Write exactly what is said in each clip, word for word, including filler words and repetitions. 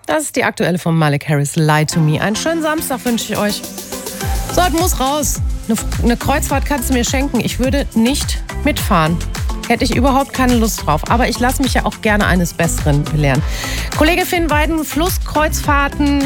Das ist die aktuelle von Malik Harris, Lie to Me. Einen schönen Samstag wünsche ich euch. So, das muss raus. Eine, eine Kreuzfahrt kannst du mir schenken. Ich würde nicht mitfahren. Hätte ich überhaupt keine Lust drauf. Aber ich lasse mich ja auch gerne eines Besseren belehren. Kollege Finn Weiden, Flusskreuzfahrten,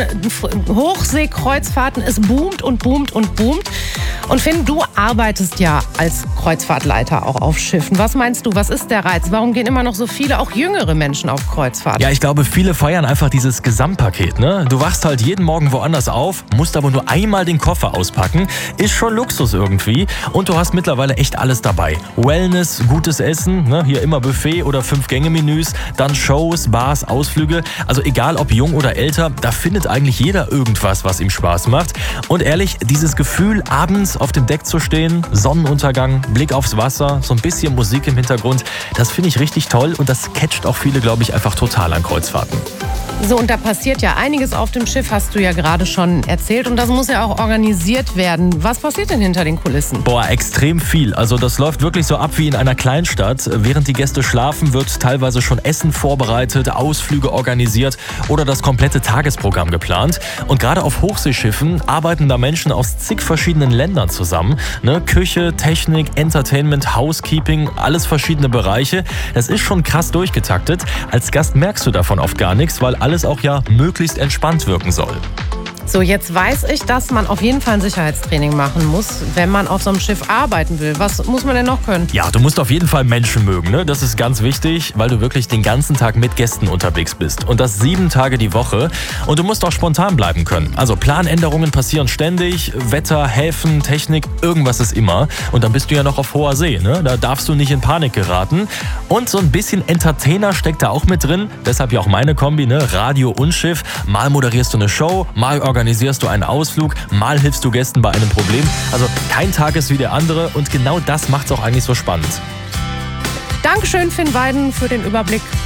Hochseekreuzfahrten, es boomt und boomt und boomt. Und Finn, du arbeitest ja als Kreuzfahrtleiter auch auf Schiffen. Was meinst du, was ist der Reiz? Warum gehen immer noch so viele, auch jüngere Menschen auf Kreuzfahrt? Ja, ich glaube, viele feiern einfach dieses Gesamtpaket, ne? Du wachst halt jeden Morgen woanders auf, musst aber nur einmal den Koffer auspacken. Ist schon Luxus irgendwie. Und du hast mittlerweile echt alles dabei. Wellness, gutes Essen, ne? Hier immer Buffet oder Fünf-Gänge-Menüs, dann Shows, Bars, Ausflüge. Also egal ob jung oder älter, da findet eigentlich jeder irgendwas, was ihm Spaß macht. Und ehrlich, dieses Gefühl, abends auf dem Deck zu stehen, Sonnenuntergang, Blick aufs Wasser, so ein bisschen Musik im Hintergrund, das finde ich richtig toll und das catcht auch viele, glaube ich, einfach total an Kreuzfahrten. So, und da passiert ja einiges auf dem Schiff, hast du ja gerade schon erzählt. Und das muss ja auch organisiert werden. Was passiert denn hinter den Kulissen? Boah, extrem viel. Also das läuft wirklich so ab wie in einer Kleinstadt. Während die Gäste schlafen, wird teilweise schon Essen vorbereitet, Ausflüge organisiert oder das komplette Tagesprogramm geplant. Und gerade auf Hochseeschiffen arbeiten da Menschen aus zig verschiedenen Ländern zusammen. Ne? Küche, Technik, Entertainment, Housekeeping, alles verschiedene Bereiche. Das ist schon krass durchgetaktet. Als Gast merkst du davon oft gar nichts, weil alles auch ja möglichst entspannt wirken soll. So, jetzt weiß ich, dass man auf jeden Fall ein Sicherheitstraining machen muss, wenn man auf so einem Schiff arbeiten will. Was muss man denn noch können? Ja, du musst auf jeden Fall Menschen mögen, ne? Das ist ganz wichtig, weil du wirklich den ganzen Tag mit Gästen unterwegs bist. Und das sieben Tage die Woche. Und du musst auch spontan bleiben können. Also Planänderungen passieren ständig, Wetter, Häfen, Technik, irgendwas ist immer. Und dann bist du ja noch auf hoher See, ne? Da darfst du nicht in Panik geraten. Und so ein bisschen Entertainer steckt da auch mit drin. Deshalb ja auch meine Kombi, ne? Radio und Schiff. Mal moderierst du eine Show, mal organisierst du einen Ausflug, mal hilfst du Gästen bei einem Problem. Also kein Tag ist wie der andere und genau das macht es auch eigentlich so spannend. Dankeschön, Finn Weiden, für den Überblick.